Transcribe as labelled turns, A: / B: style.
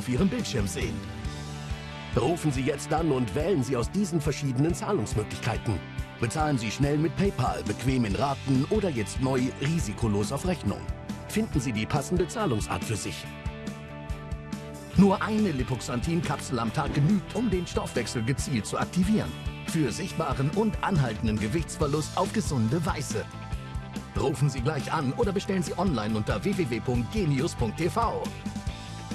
A: auf Ihrem Bildschirm sehen. Rufen Sie jetzt an und wählen Sie aus diesen verschiedenen Zahlungsmöglichkeiten. Bezahlen Sie schnell mit PayPal, bequem in Raten oder jetzt neu risikolos auf Rechnung. Finden Sie die passende Zahlungsart für sich. Nur eine Lipoxanthin-Kapsel am Tag genügt, um den Stoffwechsel gezielt zu aktivieren. Für sichtbaren und anhaltenden Gewichtsverlust auf gesunde Weise. Rufen Sie gleich an oder bestellen Sie online unter www.genius.tv.